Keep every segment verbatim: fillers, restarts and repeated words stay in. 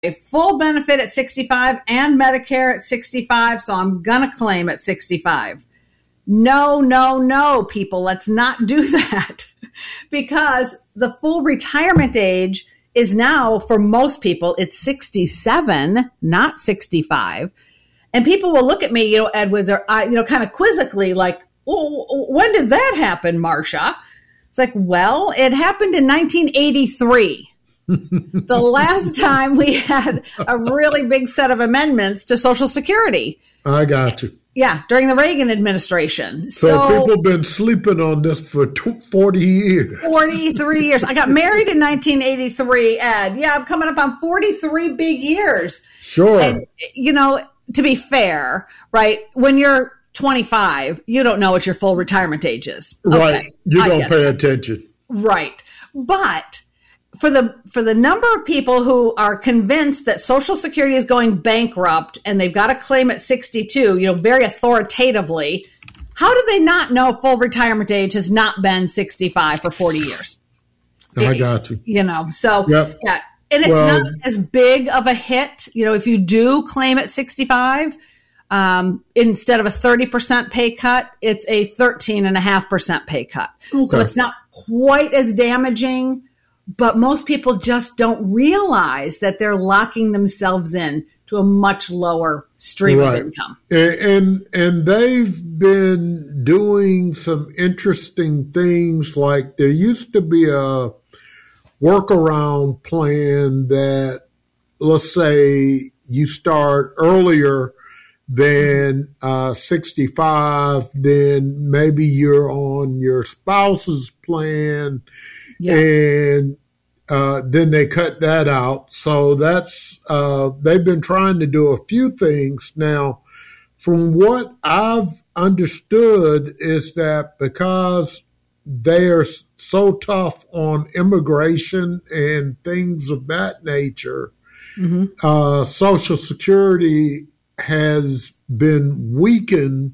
a full benefit at sixty-five and Medicare at sixty-five, so I'm going to claim at sixty-five. No, no, no, people, let's not do that because the full retirement age is now, for most people, it's sixty-seven, not sixty-five. And people will look at me, you know, Ed, with their eye, you know, kind of quizzically, like, well, when did that happen, Marcia? It's like, well, it happened in nineteen eighty-three. The last time we had a really big set of amendments to Social Security. I got you. Yeah, during the Reagan administration. So, so people have been sleeping on this for forty years. forty-three years. I got married in nineteen eighty-three, Ed. Yeah, I'm coming up on forty-three big years. Sure. And, you know, to be fair, right, when you're twenty-five, you don't know what your full retirement age is. Right. Okay, you I don't pay that. attention. Right. But for the for the number of people who are convinced that Social Security is going bankrupt and they've got to claim at sixty-two, you know, very authoritatively, how do they not know full retirement age has not been sixty-five for forty years? I got you. You know, so yep. yeah. And it's well, not as big of a hit. You know, if you do claim at sixty-five, um, instead of a thirty percent pay cut, it's a thirteen point five percent pay cut. Okay. So it's not quite as damaging. But most people just don't realize that they're locking themselves in to a much lower stream right. of income. And, and and they've been doing some interesting things. Like there used to be a workaround plan that, let's say, you start earlier than uh, sixty-five, then maybe you're on your spouse's plan. Yeah. And uh, then they cut that out. So that's, uh, they've been trying to do a few things. Now, from what I've understood is that because they are so tough on immigration and things of that nature, mm-hmm. uh, Social Security has been weakened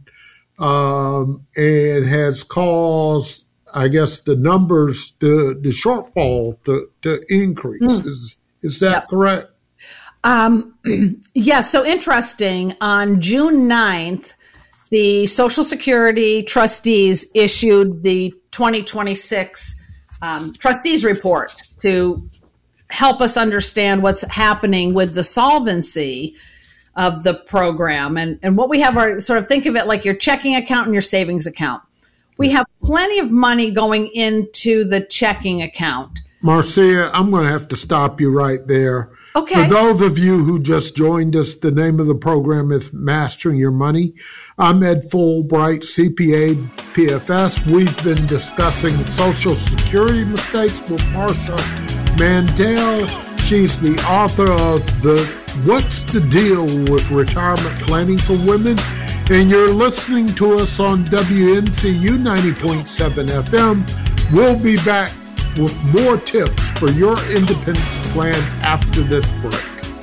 um, and has caused, I guess, the numbers, to, the shortfall to, to increase. Mm. Is, is that yep. correct? Um, yeah, so interesting. On June ninth, the Social Security trustees issued the twenty twenty-six um, trustees report to help us understand what's happening with the solvency of the program. And, and what we have are sort of, think of it like your checking account and your savings account. We have plenty of money going into the checking account. Marcia, I'm going to have to stop you right there. Okay. For those of you who just joined us, the name of the program is Mastering Your Money. I'm Ed Fulbright, C P A, P F S. We've been discussing Social Security mistakes with Marcia Mandel. She's the author of the What's the Deal with Retirement Planning for Women? And you're listening to us on W N C U ninety point seven F M. We'll be back with more tips for your independence plan after this break.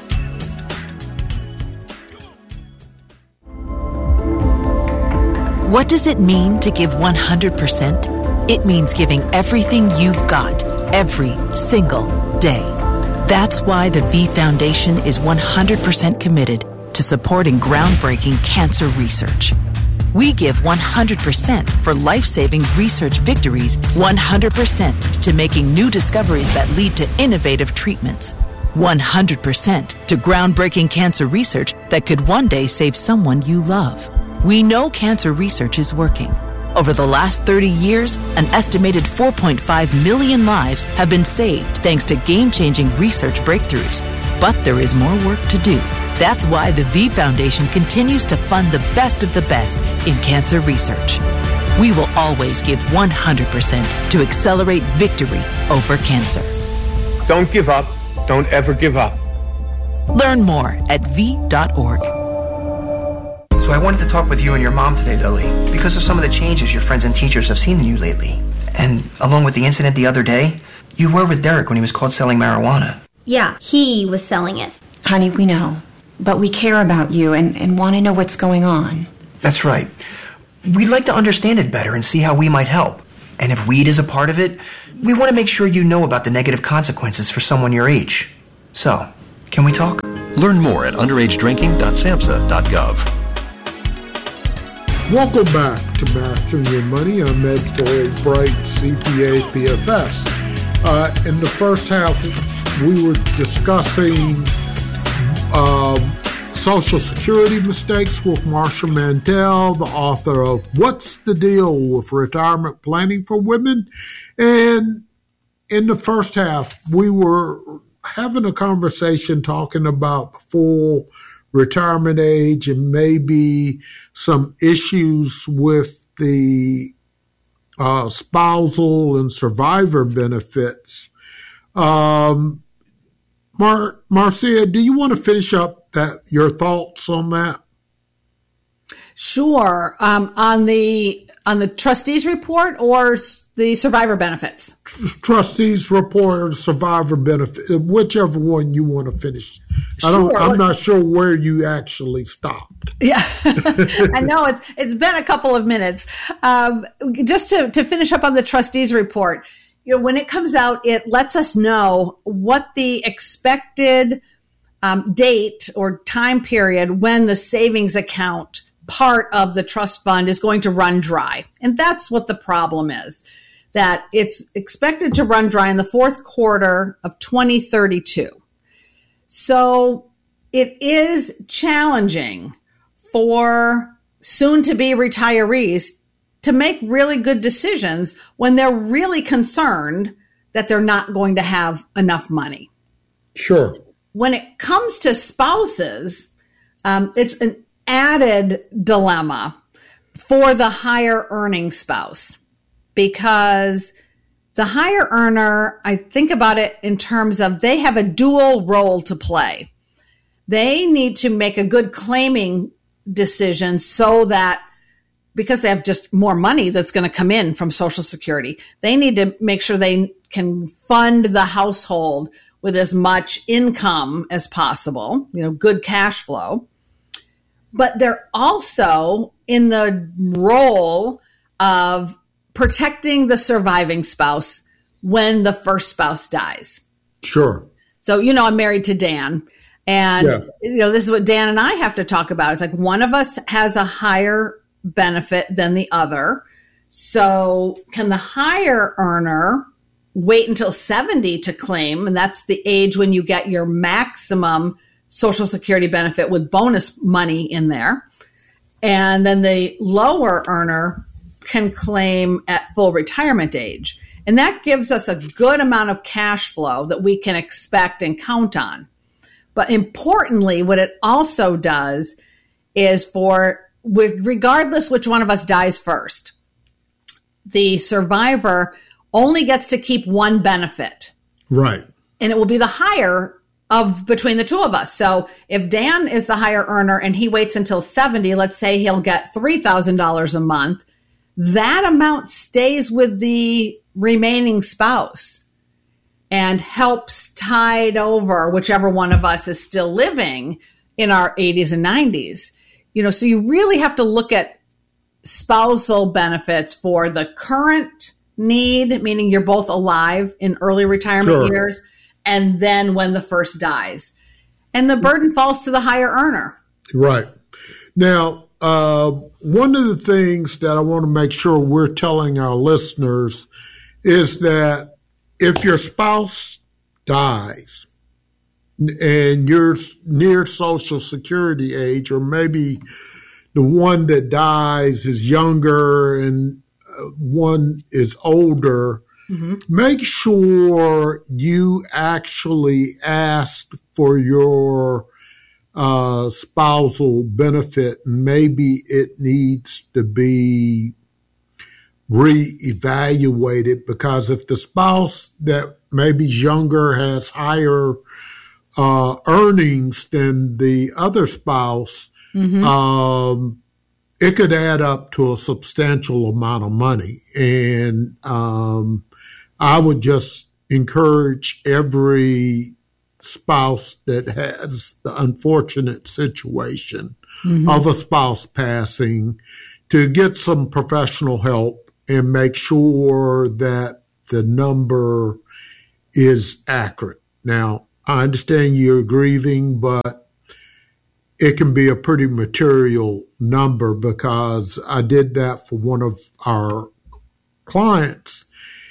What does it mean to give one hundred percent? It means giving everything you've got, every single day. That's why the V Foundation is one hundred percent committed to supporting groundbreaking cancer research. We give one hundred percent for life-saving research victories, one hundred percent to making new discoveries that lead to innovative treatments, one hundred percent to groundbreaking cancer research that could one day save someone you love. We know cancer research is working. Over the last thirty years, an estimated four point five million lives have been saved thanks to game-changing research breakthroughs. But there is more work to do. That's why the V Foundation continues to fund the best of the best in cancer research. We will always give one hundred percent to accelerate victory over cancer. Don't give up. Don't ever give up. Learn more at V dot org. So I wanted to talk with you and your mom today, Lily, because of some of the changes your friends and teachers have seen in you lately. And along with the incident the other day, you were with Derek when he was caught selling marijuana. Yeah, he was selling it. Honey, we know. But we care about you and, and want to know what's going on. That's right. We'd like to understand it better and see how we might help. And if weed is a part of it, we want to make sure you know about the negative consequences for someone your age. So, Can we talk? Learn more at underage drinking dot samhsa dot gov. Welcome back to Mastering Your Money. I'm Ed Fulbright, C P A, P F S. Uh, in the first half, we were discussing um, Social Security mistakes with Marsha Mantell, the author of What's the Deal with Retirement Planning for Women? And in the first half, we were having a conversation talking about the full retirement age and maybe some issues with the uh, spousal and survivor benefits. Um, Mar- Marcia, do you want to finish up that your thoughts on that? Sure. Um, on the on the trustees report or the survivor benefits? Trustees report or survivor benefit, whichever one you want to finish. I don't, Sure. I'm not sure where you actually stopped. Yeah, I know it's it's been a couple of minutes. Um, just to, to finish up on the trustees report, you know, when it comes out, it lets us know what the expected um, date or time period when the savings account part of the trust fund is going to run dry. And that's what the problem is, that it's expected to run dry in the fourth quarter of twenty thirty-two. So it is challenging for soon-to-be retirees to make really good decisions when they're really concerned that they're not going to have enough money. Sure. When it comes to spouses, um, it's an added dilemma for the higher earning spouse, because the higher earner, I think about it in terms of they have a dual role to play. They need to make a good claiming decision so that, because they have just more money that's going to come in from Social Security, they need to make sure they can fund the household with as much income as possible, you know, good cash flow. But they're also in the role of protecting the surviving spouse when the first spouse dies. Sure. So, you know, I'm married to Dan, and, Yeah. you know, this is what Dan and I have to talk about. It's like one of us has a higher benefit than the other. So can the higher earner wait until seventy to claim? And that's the age when you get your maximum Social Security benefit with bonus money in there. And then the lower earner can claim at full retirement age. And that gives us a good amount of cash flow that we can expect and count on. But importantly, what it also does is for, regardless which one of us dies first, the survivor only gets to keep one benefit. Right. And it will be the higher of between the two of us. So if Dan is the higher earner and he waits until seventy, let's say he'll get three thousand dollars a month, that amount stays with the remaining spouse and helps tide over whichever one of us is still living in our eighties and nineties. You know, so you really have to look at spousal benefits for the current need, meaning you're both alive in early retirement Sure. years, and then when the first dies. And the burden falls to the higher earner. Right. Now, uh, one of the things that I want to make sure we're telling our listeners is that if your spouse dies and you're near Social Security age, or maybe the one that dies is younger and one is older, mm-hmm. make sure you actually ask for your uh, spousal benefit. Maybe it needs to be reevaluated, because if the spouse that maybe is younger has higher uh, earnings than the other spouse, mm-hmm. um, it could add up to a substantial amount of money. And um, I would just encourage every spouse that has the unfortunate situation mm-hmm. of a spouse passing to get some professional help and make sure that the number is accurate. Now, I understand you're grieving, but it can be a pretty material number because I did that for one of our clients.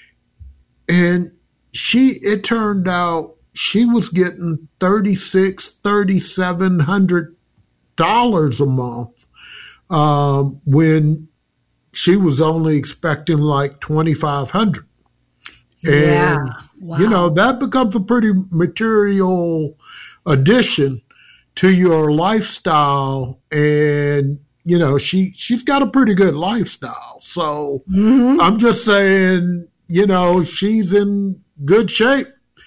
And she, it turned out she was getting thirty-six, thirty-seven hundred dollars a month um, when she was only expecting like twenty-five hundred. Yeah. And, wow. you know, that becomes a pretty material addition to your lifestyle. And, you know, she, she's got a pretty good lifestyle. So mm-hmm. I'm just saying, you know, she's in good shape.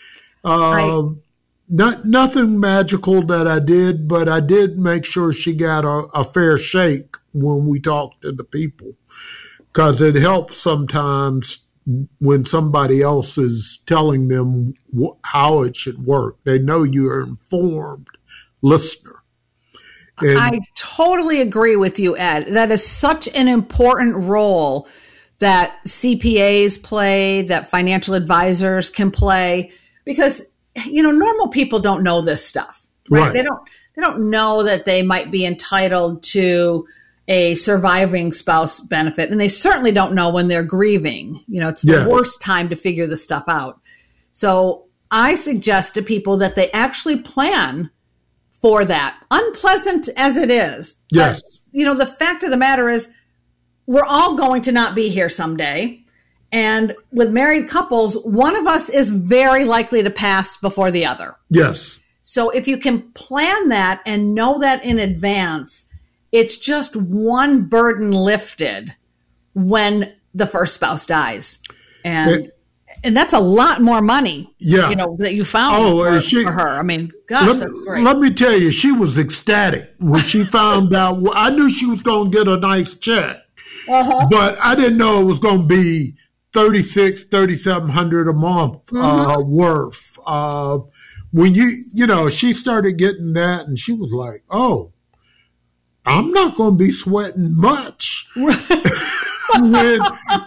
Um, not, nothing magical that I did, but I did make sure she got a, a fair shake when we talked to the people, because it helps sometimes when somebody else is telling them wh- how it should work. They know you're an informed listener. And I totally agree with you, Ed. That is such an important role that C P As play, that financial advisors can play, because, you know, normal people don't know this stuff, right? Right. They don't, they don't know that they might be entitled to a surviving spouse benefit. And they certainly don't know when they're grieving. You know, it's the Yes. worst time to figure this stuff out. So I suggest to people that they actually plan for that, unpleasant as it is. Yes. But, you know, the fact of the matter is we're all going to not be here someday. And with married couples, one of us is very likely to pass before the other. Yes. So if you can plan that and know that in advance, it's just one burden lifted when the first spouse dies. And It, and that's a lot more money, Yeah. you know, that you found Oh, for, and she- for her. I mean, gosh, let, that's great. let me tell you, she was ecstatic when she found out. I knew she was going to get a nice check, Uh-huh. but I didn't know it was going to be thirty-six, thirty-seven hundred a month uh, worth. Uh, when you, you know, she started getting that, and she was like, "Oh, I'm not going to be sweating much with, with,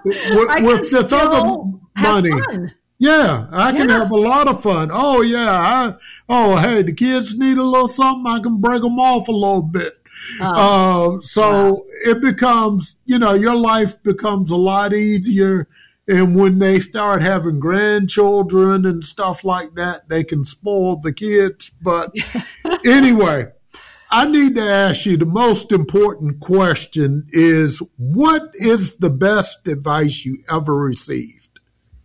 I with can this still other have money." fun. Yeah, I can Yeah. have a lot of fun. Oh, yeah. I, oh, hey, the kids need a little something. I can break them off a little bit. Oh, Uh, so it becomes, you know, your life becomes a lot easier. And when they start having grandchildren and stuff like that, they can spoil the kids. But anyway, I need to ask you the most important question is, what is the best advice you ever received?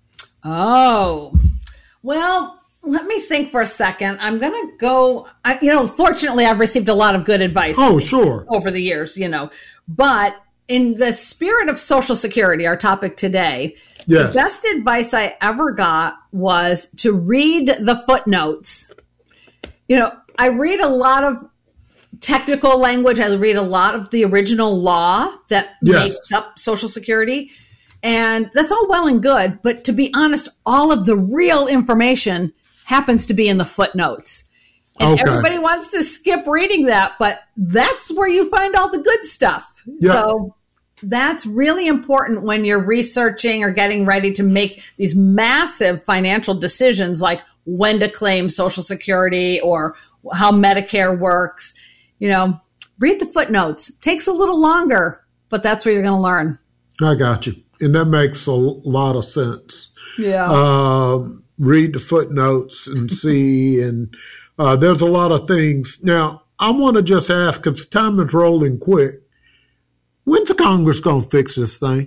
Oh, well, let me think for a second. I'm going to go, I, you know, fortunately, I've received a lot of good advice Oh, sure. over the years, you know, but in the spirit of Social Security, our topic today, Yes. the best advice I ever got was to read the footnotes. You know, I read a lot of technical language. I read a lot of the original law that Yes. makes up Social Security. And that's all well and good. But to be honest, all of the real information happens to be in the footnotes. And Okay. everybody wants to skip reading that, but that's where you find all the good stuff. Yeah. So that's really important when you're researching or getting ready to make these massive financial decisions, like when to claim Social Security or how Medicare works. You know, read the footnotes. Takes a little longer, but that's where you're going to learn. I got you. And that makes a lot of sense. Yeah. Um, read the footnotes and see. And uh, there's a lot of things. Now, I want to just ask, because time is rolling quick, when's the Congress going to fix this thing?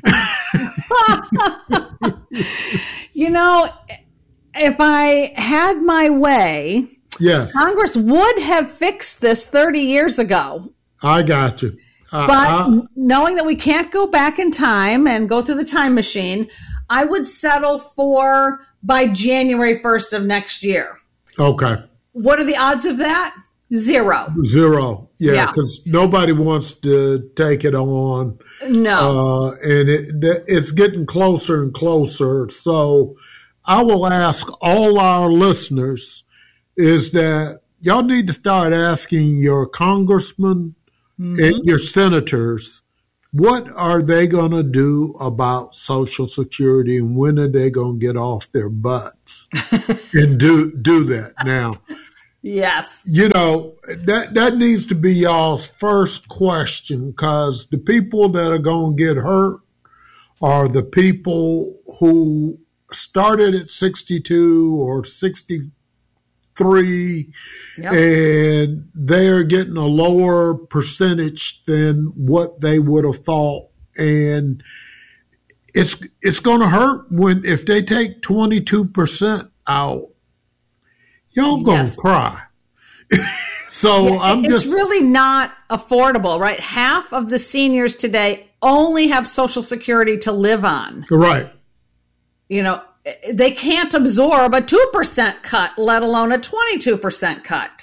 You know, if I had my way, Yes, Congress would have fixed this thirty years ago. I got you. Uh, But I- knowing that we can't go back in time and go through the time machine, I would settle for by January first of next year. okay, What are the odds of that? Zero. zero. Yeah, Yeah. because nobody wants to take it on. No. Uh, and it, it's getting closer and closer. So I will ask all our listeners is that y'all need to start asking your congressmen Mm-hmm. and your senators what are they going to do about Social Security, and when are they going to get off their butts and do do that now? Yes. You know, that, that needs to be y'all's first question, because the people that are going to get hurt are the people who started at sixty-two or sixty-three, yep. and they're getting a lower percentage than what they would have thought. And it's it's going to hurt when if they take twenty-two percent out. Y'all gonna yes. cry. so yeah, I'm it's just. It's really not affordable, right? Half of the seniors today only have Social Security to live on. Right. You know, they can't absorb a two percent cut, let alone a twenty-two percent cut.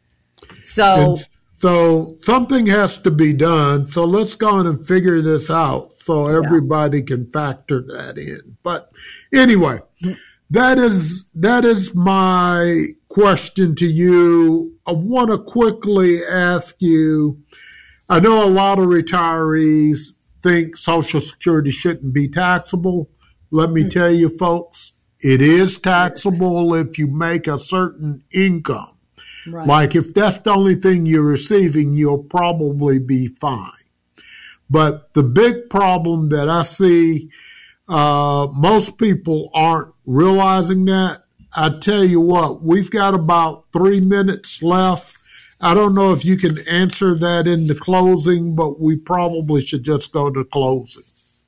So. And so something has to be done. So let's go on and figure this out so everybody yeah. can factor that in. But anyway. That is that is my question to you. I want to quickly ask you, I know a lot of retirees think Social Security shouldn't be taxable. Let me tell you, folks, it is taxable if you make a certain income. Right. Like if that's the only thing you're receiving, you'll probably be fine. But the big problem that I see, uh, most people aren't realizing that. I tell you what, we've got about three minutes left. I don't know if you can answer that in the closing, but we probably should just go to closing.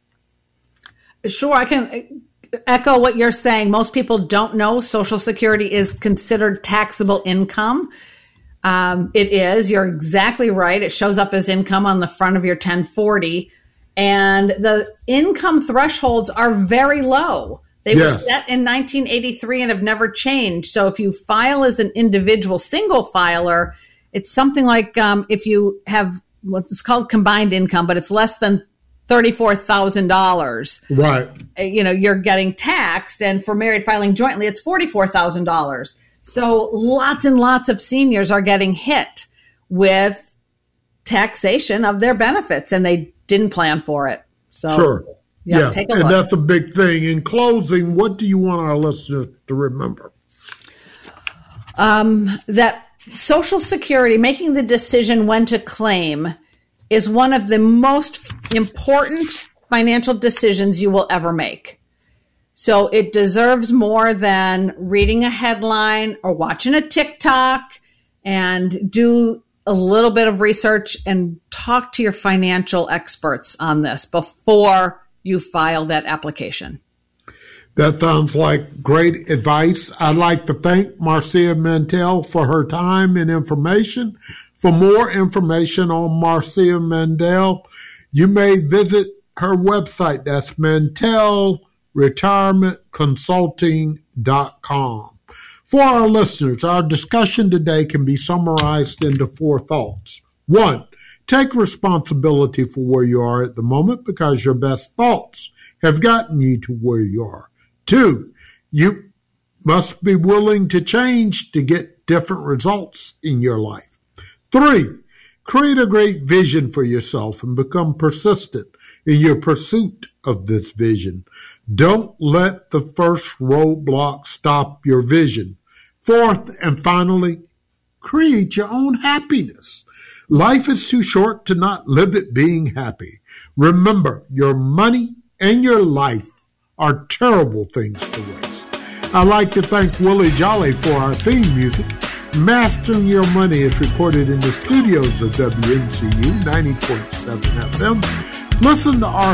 Sure, I can echo what you're saying. Most people don't know Social Security is considered taxable income. Um, it is. You're exactly right. It shows up as income on the front of your ten forty. And the income thresholds are very low. They yes. were set in nineteen eighty-three and have never changed. So if you file as an individual single filer, it's something like um, if you have what's called combined income, but it's less than thirty-four thousand dollars. Right. You know, you're getting taxed. And for married filing jointly, it's forty-four thousand dollars. So lots and lots of seniors are getting hit with taxation of their benefits, and they didn't plan for it. So. Sure. Yeah, yeah. Take a and look. That's a big thing. In closing, what do you want our listeners to remember? Um, that Social Security, making the decision when to claim, is one of the most important financial decisions you will ever make. So it deserves more than reading a headline or watching a TikTok, and do a little bit of research and talk to your financial experts on this before you file that application. That sounds like great advice. I'd like to thank Marcia Mandel for her time and information. For more information on Marcia Mandel, you may visit her website. That's Mandel Retirement Consulting dot com. For our listeners, our discussion today can be summarized into four thoughts. One, take responsibility for where you are at the moment, because your best thoughts have gotten you to where you are. Two, you must be willing to change to get different results in your life. Three, create a great vision for yourself and become persistent in your pursuit of this vision. Don't let the first roadblock stop your vision. Fourth, and finally, create your own happiness. Life is too short to not live it being happy. Remember, your money and your life are terrible things to waste. I'd like to thank Willie Jolly for our theme music. Mastering Your Money is recorded in the studios of W N C U ninety point seven F M. Listen to our